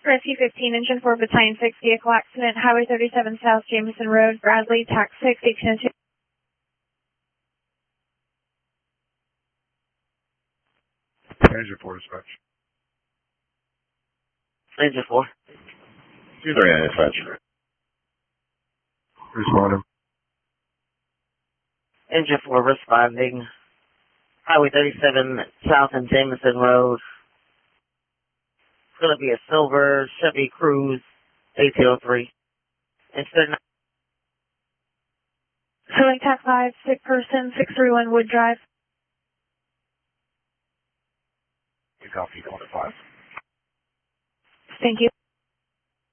Rescue 15, Engine 4, Battalion 6, vehicle accident, Highway 37 South, Jameson Road, Bradley, TAC 6, 1802. Engine 4 dispatch. Engine 4. 239 dispatch. Responding. Engine 4 responding. Highway 37 South and Jameson Road. It's going to be a silver Chevy Cruze AT03. Instead Showing TAC 5, sick person, 631 Wood Drive. You copy, call to 5. Thank you.